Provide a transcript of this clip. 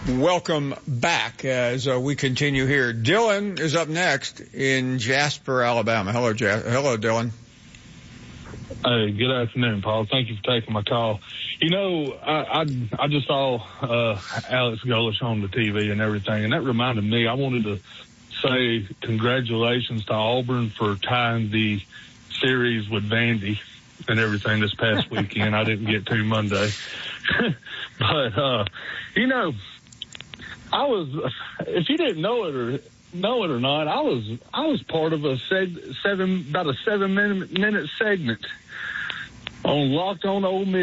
Welcome back as we continue here. Dylan is up next in Jasper, Alabama. Hello, Dylan. Hey, good afternoon, Paul. Thank you for taking my call. You know, I just saw Alex Golesh on the TV and everything, and that reminded me, I wanted to say congratulations to Auburn for tying the series with Vandy and everything this past weekend. I didn't get to Monday. But, you know, if you didn't know it or not, I was part of about a 7-minute segment on Locked On Ole Miss.